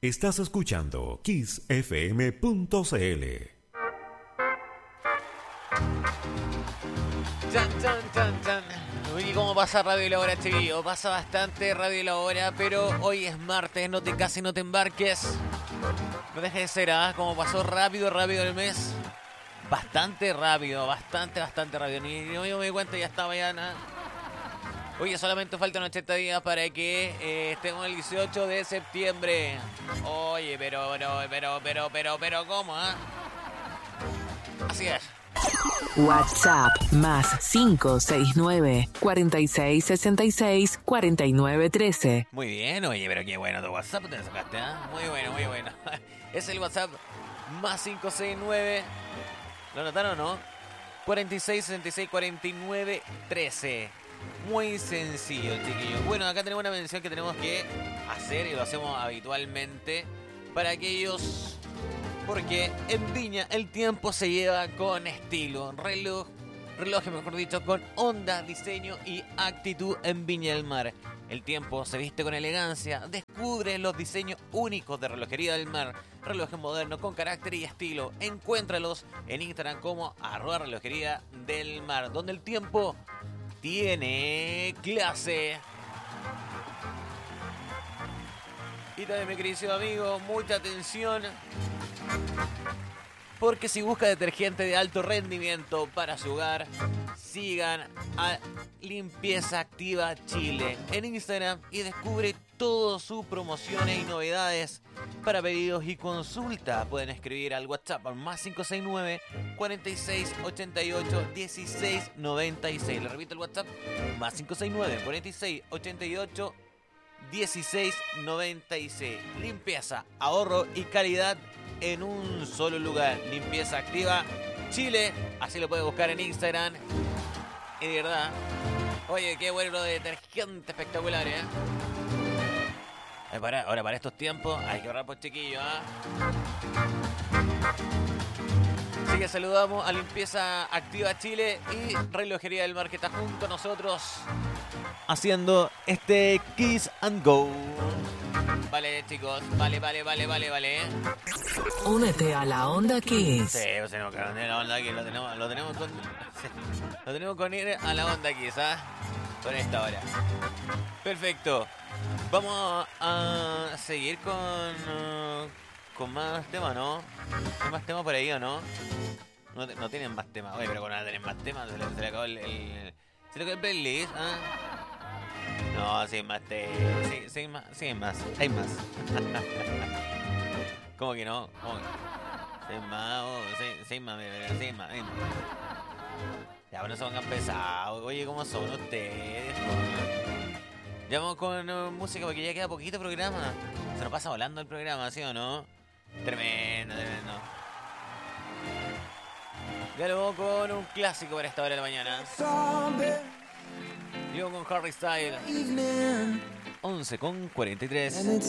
Estás escuchando kissfm.cl. Chan. Uy, ¿cómo pasa Radio La Hora, chiquillo? Pasa bastante Radio La Hora, pero hoy es martes, casi no te embarques. No dejes de ser, como pasó rápido el mes. Bastante rápido, bastante rápido. Ni yo me di cuenta, ya estaba ya nada. Oye, solamente faltan 80 días para que estemos el 18 de septiembre. Oye, pero, ¿cómo, Así es. WhatsApp más 569-4666-4913. Muy bien, oye, pero qué bueno tu WhatsApp te sacaste, Muy bueno. Es el WhatsApp más 569. ¿Lo notaron o no? 4666-4913. Muy sencillo, chiquillos. Bueno, acá tenemos una mención que tenemos que hacer y lo hacemos habitualmente para aquellos... Porque en Viña el tiempo se lleva con estilo. Relojes, mejor dicho, con onda, diseño y actitud en Viña del Mar. El tiempo se viste con elegancia. Descubre los diseños únicos de Relojería del Mar. Relojes modernos con carácter y estilo. Encuéntralos en Instagram como @relojería del mar, donde el tiempo tiene clase. Y también, mi querido amigo, mucha atención, porque si busca detergente de alto rendimiento para su hogar, sigan a Limpieza Activa Chile en Instagram y descubre todas sus promociones y novedades. Para pedidos y consulta pueden escribir al WhatsApp al más 569 46 88 16 96. Le repito el WhatsApp, más 569 46 88 1696. Limpieza, ahorro y calidad en un solo lugar. Limpieza Activa Chile. Así lo puedes buscar en Instagram. Y de verdad, oye, qué bueno de detergente, espectacular, Ahora para estos tiempos hay que ahorrar por chiquillos, Así que saludamos a Limpieza Activa Chile y Relojería del Mar, que está junto a nosotros haciendo este Kiss and Go. Vale, chicos, vale. Únete a la Onda Kiss. Sí, pues tenemos que unir a la Onda Kiss, lo tenemos con ir a la Onda Kiss, Con esta hora. Perfecto. Vamos a seguir con más temas, ¿no? ¿Hay más temas por ahí o no? No tienen más temas. Oye, pero cuando no tienen más temas, se le acabó se le acabó el playlist, No, sí, más hay más. ¿Cómo que no? ¿Cómo que? Sí, más. Ya, bueno, se pongan pesados. Oye, ¿cómo son ustedes? Ya vamos con música porque ya queda poquito programa. Se nos pasa volando el programa, ¿sí o no? Tremendo. Ya lo vamos con un clásico para esta hora de la mañana. Yo con Harry Styles. 11:43.